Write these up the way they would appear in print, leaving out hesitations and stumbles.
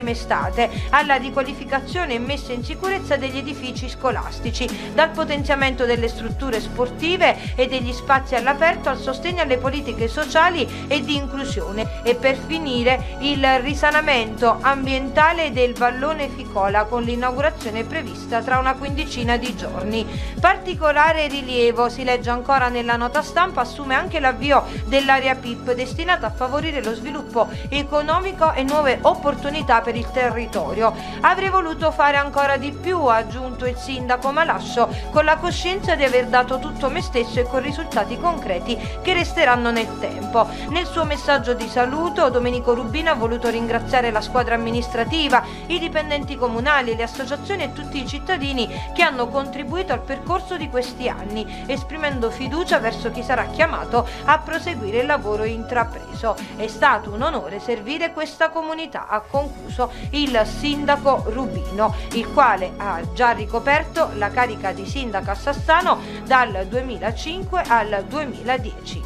estate alla riqualificazione e messa in sicurezza degli edifici scolastici, dal potenziamento delle strutture sportive e degli spazi all'aperto al sostegno alle politiche sociali e di inclusione, e per finire il risanamento ambientale del vallone Ficola con l'inaugurazione prevista tra una quindicina di giorni. Particolare rilievo, si legge ancora nella nota stampa, assume anche l'avvio dell'area PIP destinata a favorire lo sviluppo economico e nuove opportunità per il territorio. Avrei voluto fare ancora di più, ha aggiunto il sindaco Malascio, con la coscienza di aver dato tutto me stesso e con risultati concreti che resteranno nel tempo. Nel suo messaggio di saluto, Domenico Rubino ha voluto ringraziare la squadra amministrativa, i dipendenti comunali, le associazioni e tutti i cittadini che hanno contribuito al percorso di questi anni, esprimendo fiducia verso chi sarà chiamato a proseguire il lavoro intrapreso. È stato un onore servire questa comunità, ha concluso il sindaco Rubino, il quale ha già ricoperto la carica di sindaco a Sassano dal 2005 al 2010.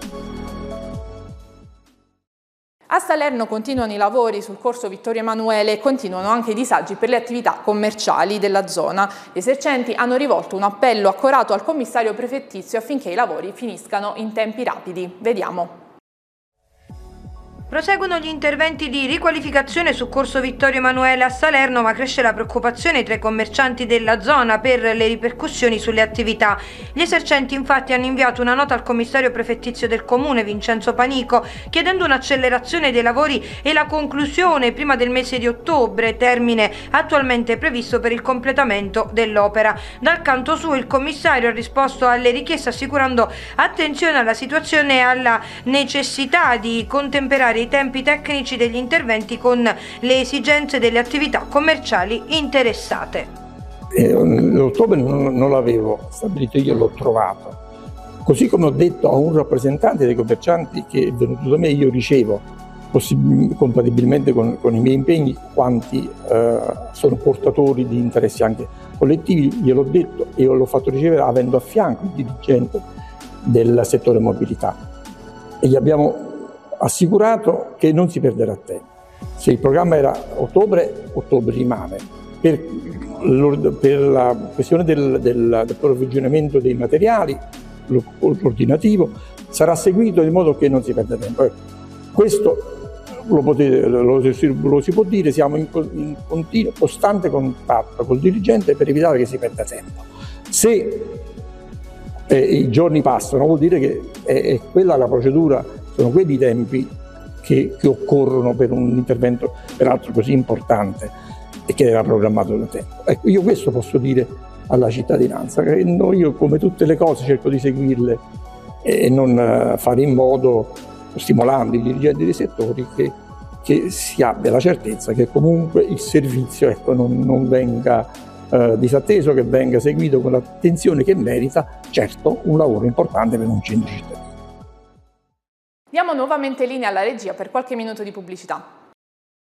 A Salerno continuano i lavori sul corso Vittorio Emanuele e continuano anche i disagi per le attività commerciali della zona. Gli esercenti hanno rivolto un appello accorato al commissario prefettizio affinché i lavori finiscano in tempi rapidi. Vediamo. Proseguono gli interventi di riqualificazione su corso Vittorio Emanuele a Salerno, ma cresce la preoccupazione tra i commercianti della zona per le ripercussioni sulle attività. Gli esercenti infatti hanno inviato una nota al commissario prefettizio del comune, Vincenzo Panico, chiedendo un'accelerazione dei lavori e la conclusione prima del mese di ottobre, termine attualmente previsto per il completamento dell'opera. Dal canto suo il commissario ha risposto alle richieste assicurando attenzione alla situazione e alla necessità di contemperare i tempi tecnici degli interventi con le esigenze delle attività commerciali interessate. L'ottobre non l'avevo stabilito, io l'ho trovato. Così come ho detto a un rappresentante dei commercianti che è venuto da me, io ricevo, compatibilmente con i miei impegni, quanti sono portatori di interessi anche collettivi, gliel'ho detto e l'ho fatto ricevere avendo a fianco il dirigente del settore mobilità. E gli abbiamo assicurato che non si perderà tempo. Se il programma era ottobre, ottobre rimane. Per la questione del provvigionamento dei materiali, l'ordinativo, sarà seguito in modo che non si perda tempo. Questo lo si può dire, siamo in continuo, costante contatto col dirigente per evitare che si perda tempo. Se i giorni passano, vuol dire che è quella la procedura. Sono quelli i tempi che occorrono per un intervento peraltro così importante e che era programmato da tempo. Ecco, io questo posso dire alla cittadinanza, che io come tutte le cose cerco di seguirle e non fare in modo, stimolando i dirigenti dei settori, che si abbia la certezza che comunque il servizio non venga disatteso, che venga seguito con l'attenzione che merita, certo un lavoro importante per un centro cittadino. Diamo nuovamente linea alla regia per qualche minuto di pubblicità.